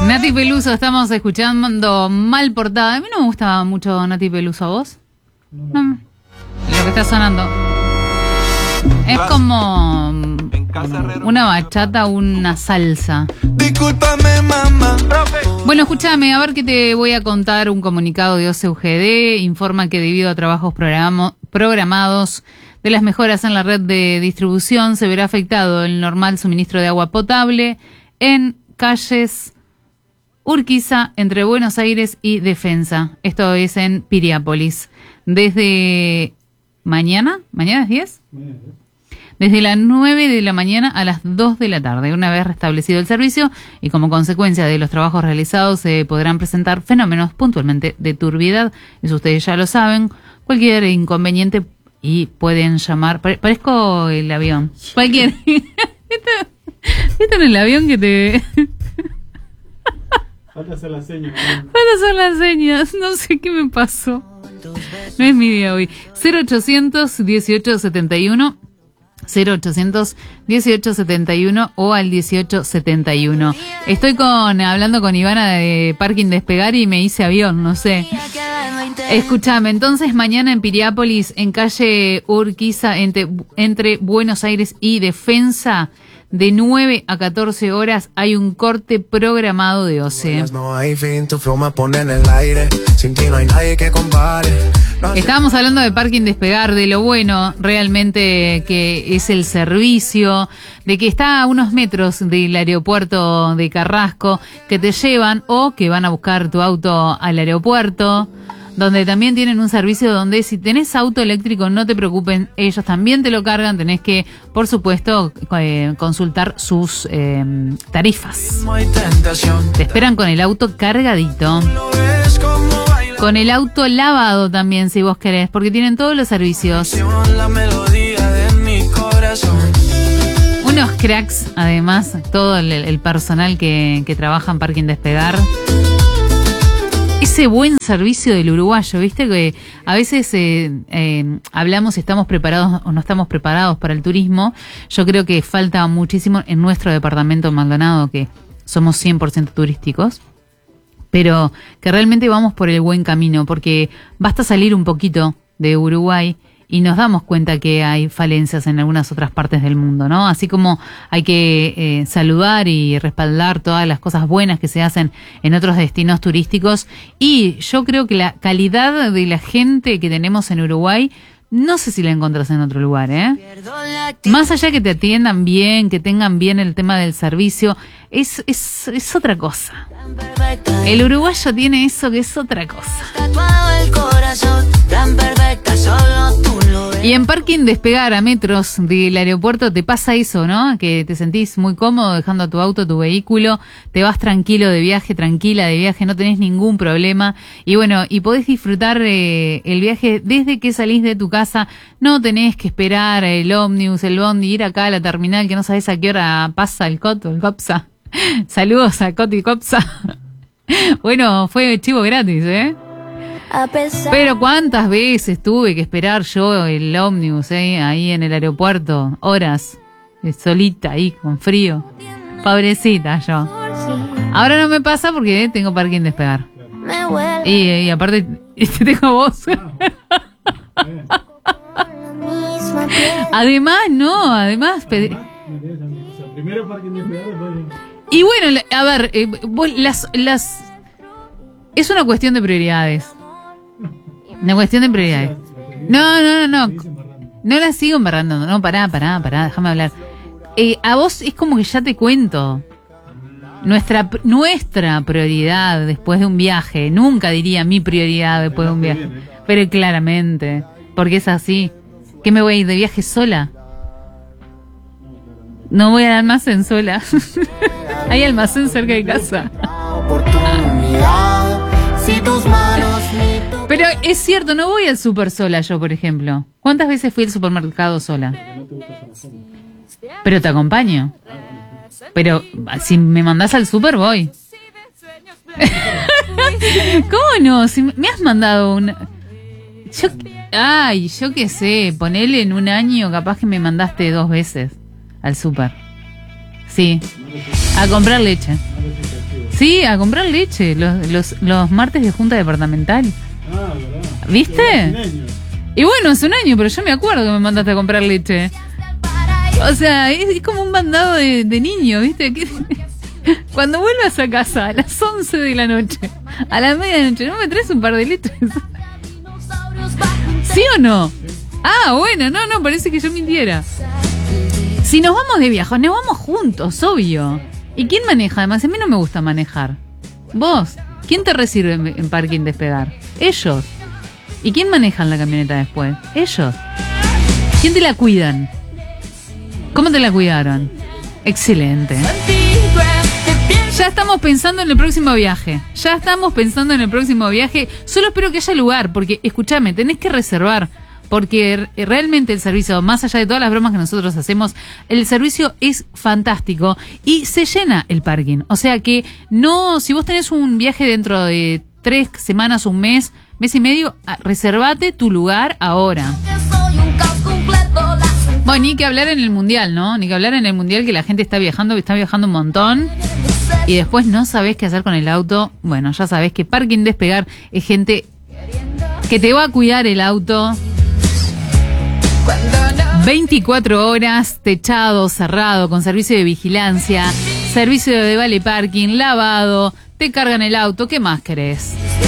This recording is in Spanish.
Nati Peluso, estamos escuchando Mal Portada. A mí no me gustaba mucho Nati Peluso, ¿a vos? No. Lo que está sonando es como una bachata, una salsa. Discúlpame, mamá. Bueno, escúchame, a ver qué te voy a contar. Un comunicado de OCE-UGD informa que debido a trabajos programados de las mejoras en la red de distribución, se verá afectado el normal suministro de agua potable en calles Urquiza, entre Buenos Aires y Defensa. Esto es en Piriápolis. Desde mañana es 10? Desde las 9 de la mañana a las 2 de la tarde, una vez restablecido el servicio y como consecuencia de los trabajos realizados se podrán presentar fenómenos puntualmente de turbiedad. Eso ustedes ya lo saben. Cualquier inconveniente y pueden llamar. Parezco el avión. Cualquier. Esto en el avión que te... Falta hacer las señas. No sé qué me pasó. No es mi día hoy. 0800 1871 0800 1871 o al 1871. Estoy hablando con Ivana de Parking Despegar y me hice avión, no sé. Escúchame, entonces mañana en Piriápolis, en calle Urquiza, entre Buenos Aires y Defensa, de 9 a 14 horas hay un corte programado de OCE. Estábamos hablando de Parking Despegar, de lo bueno realmente que es el servicio, de que está a unos metros del aeropuerto de Carrasco, que te llevan o que van a buscar tu auto al aeropuerto, donde también tienen un servicio donde si tenés auto eléctrico no te preocupen, ellos también te lo cargan, tenés que, por supuesto, consultar sus tarifas. Te esperan con el auto cargadito. Con el auto lavado también, si vos querés, porque tienen todos los servicios. Unos cracks, además, todo el personal que trabaja en Parking Despegar. Ese buen servicio del uruguayo, viste que a veces hablamos si estamos preparados o no estamos preparados para el turismo. Yo creo que falta muchísimo en nuestro departamento Maldonado, que somos 100% turísticos, pero que realmente vamos por el buen camino, porque basta salir un poquito de Uruguay y nos damos cuenta que hay falencias en algunas otras partes del mundo, ¿no? Así como hay que saludar y respaldar todas las cosas buenas que se hacen en otros destinos turísticos. Y yo creo que la calidad de la gente que tenemos en Uruguay, no sé si la encontrás en otro lugar, ¿eh? Más allá que te atiendan bien, que tengan bien el tema del servicio, es otra cosa. El uruguayo tiene eso que es otra cosa. Y en Parking Despegar, a metros del aeropuerto, te pasa eso, ¿no? Que te sentís muy cómodo dejando tu auto, tu vehículo, te vas tranquilo de viaje, tranquila de viaje, no tenés ningún problema. Y bueno, y podés disfrutar el viaje desde que salís de tu casa. No tenés que esperar el ómnibus, el bondi, ir acá a la terminal que no sabés a qué hora pasa el COT o el COPSA. Saludos a COT y COPSA. Bueno, fue chivo gratis, ¿eh? Pero cuántas veces tuve que esperar yo el ómnibus ahí en el aeropuerto, horas, solita ahí con frío, pobrecita yo. Ahora no me pasa porque tengo Parking Despegar y aparte tengo vos. Además primero Parking Despegar, después... Y bueno, a ver, es una cuestión de prioridades. Una cuestión de prioridades. No. No la sigo embarrando. No, pará, déjame hablar. A vos es como que ya te cuento. Nuestra prioridad después de un viaje. Nunca diría mi prioridad después de un viaje. Pero claramente, porque es así. ¿Qué me voy a ir de viaje sola? No voy al almacén sola. Hay almacén cerca de casa. Pero es cierto, no voy al súper sola yo, por ejemplo. ¿Cuántas veces fui al supermercado sola? Pero te acompaño. Pero si me mandás al súper, voy. ¿Cómo no? Si me has mandado una... Yo qué sé, ponele en un año, capaz que me mandaste 2 veces al súper. Sí, a comprar leche. Sí, Sí, a comprar leche, los martes de junta departamental. Ah, verdad. ¿Viste? Brasileño. Y bueno, hace un año, pero yo me acuerdo que me mandaste a comprar leche. O sea, es como un mandado de niño, ¿viste? Cuando vuelvas a casa a las 11 de la noche, a la medianoche, ¿no me traes un par de leches? ¿Sí o no? Ah, bueno, no, parece que yo mintiera. Si nos vamos de viaje, nos vamos juntos, obvio. ¿Y quién maneja? Además, a mí no me gusta manejar. ¿Vos? ¿Quién te recibe en parking despegar? Ellos. ¿Y quién maneja la camioneta después? Ellos. ¿Quién te la cuidan? ¿Cómo te la cuidaron? Excelente. Ya estamos pensando en el próximo viaje. Solo espero que haya lugar, porque, escúchame, tenés que reservar. Porque realmente el servicio, más allá de todas las bromas que nosotros hacemos, el servicio es fantástico y se llena el parking. O sea que no, si vos tenés un viaje dentro de 3 semanas, un mes y medio, reservate tu lugar ahora. Bueno, ni que hablar en el Mundial, ¿no? Ni que hablar en el Mundial, que la gente está viajando un montón y después no sabés qué hacer con el auto. Bueno, ya sabés que Parking Despegar es gente que te va a cuidar el auto 24 horas, techado, cerrado, con servicio de vigilancia, servicio de vale parking, lavado, te cargan el auto, ¿qué más querés?